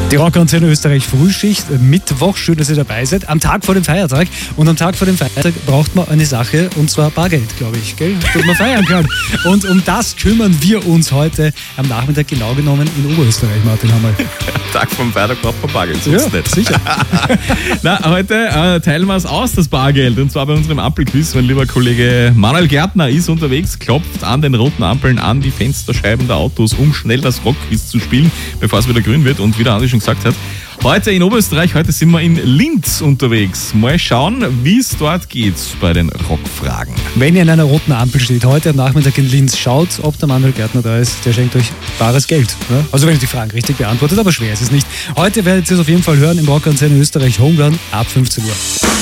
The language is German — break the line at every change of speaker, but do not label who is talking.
Die Rockantenne Österreich Frühschicht, Mittwoch, schön, dass ihr dabei seid, am Tag vor dem Feiertag. Und am Tag vor dem Feiertag braucht man eine Sache, und zwar Bargeld, glaube ich, gell? Dass man feiern kann. Und um das kümmern wir uns heute am Nachmittag, genau genommen in Oberösterreich, Martin Hammerl.
Am Tag vom Feiertag braucht man Bargeld,
Ja,
sonst nicht.
sicher.
Na, heute teilen wir es aus, das Bargeld. Und zwar bei unserem Ampelquiz. Mein lieber Kollege Manuel Gärtner ist unterwegs, klopft an den roten Ampeln an die Fensterscheiben der Autos, um schnell das Rockquiz zu spielen, bevor es wieder grün wird. Und wie der Andi schon gesagt hat, heute in Oberösterreich, heute sind wir in Linz unterwegs. Mal schauen, wie es dort geht bei den Rockfragen.
Wenn ihr an einer roten Ampel steht, heute am Nachmittag in Linz, schaut, ob der Manuel Gärtner da ist. Der schenkt euch bares Geld. Ne? Also wenn ihr die Fragen richtig beantwortet, aber schwer ist es nicht. Heute werdet ihr es auf jeden Fall hören im Rockantenne Österreich Homerun ab 15 Uhr.